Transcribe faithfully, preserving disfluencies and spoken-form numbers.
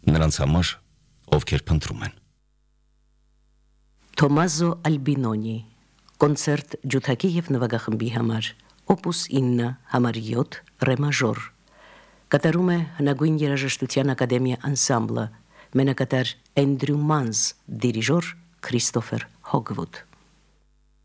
նրանց համար, ովքեր փնտրում են։ Թոմազո Ալբինոնի կոնցերտ ջութակի և նվագախմբի համար օպուս ինը համար յոթ ռե մաժոր կատարում է հնագույն երաժշտության ակադեմիա անսամբլը, մենակատար Էնդրյու Մանզ, դիրիժոր Քրիստոֆեր Հոգվուդ։